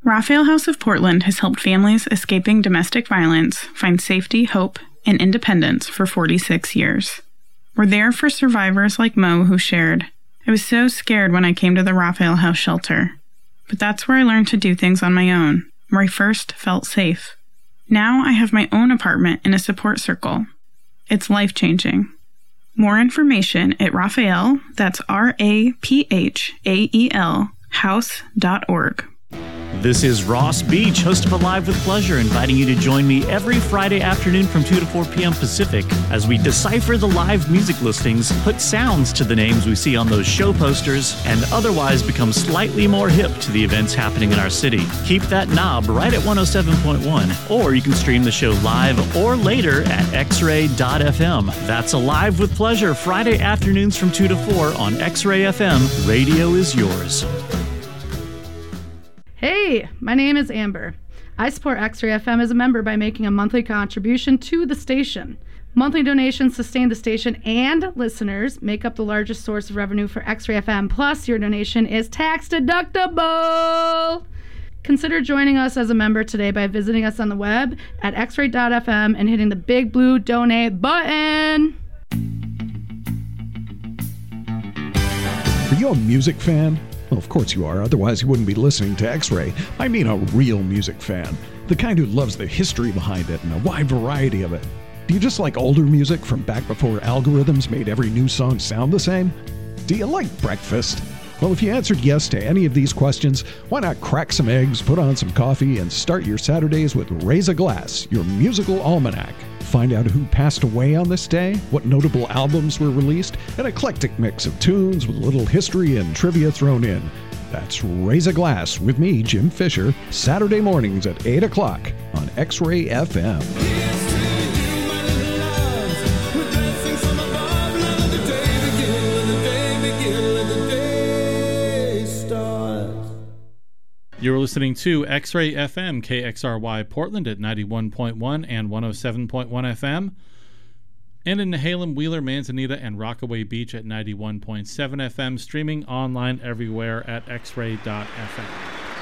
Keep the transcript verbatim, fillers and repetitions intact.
Raphael House of Portland has helped families escaping domestic violence find safety, hope, and independence for forty-six years. We're there for survivors like Mo, who shared, "I was so scared when I came to the Raphael House shelter. But that's where I learned to do things on my own, where I first felt safe. Now I have my own apartment and a support circle. It's life-changing." More information at Raphael, that's R A P H A E L, house dot org. This is Ross Beach, host of Alive with Pleasure, inviting you to join me every Friday afternoon from two to four p.m. Pacific as we decipher the live music listings, put sounds to the names we see on those show posters, and otherwise become slightly more hip to the events happening in our city. Keep that knob right at one oh seven point one, or you can stream the show live or later at x ray dot f m. That's Alive with Pleasure, Friday afternoons from two to four on X-Ray F M. Radio is yours. Hey, my name is Amber. I support X-Ray F M as a member by making a monthly contribution to the station. Monthly donations sustain the station, and listeners make up the largest source of revenue for X-Ray F M. Plus, your donation is tax deductible. Consider joining us as a member today by visiting us on the web at x ray dot f m and hitting the big blue donate button. Are you a music fan? Well, of course you are, otherwise you wouldn't be listening to X-Ray. I mean a real music fan, the kind who loves the history behind it and a wide variety of it. Do you just like older music from back before algorithms made every new song sound the same? Do you like breakfast? Well, if you answered yes to any of these questions, why not crack some eggs, put on some coffee, and start your Saturdays with Raise a Glass, your musical almanac. Find out who passed away on this day, what notable albums were released, an eclectic mix of tunes with a little history and trivia thrown in. That's Raise a Glass with me, Jim Fisher, Saturday mornings at eight o'clock on X-Ray F M. You're listening to X-Ray F M, K X R Y Portland at ninety-one point one and one oh seven point one F M, and in Nehalem, Wheeler, Manzanita, and Rockaway Beach at ninety-one point seven F M, streaming online everywhere at x ray dot f m.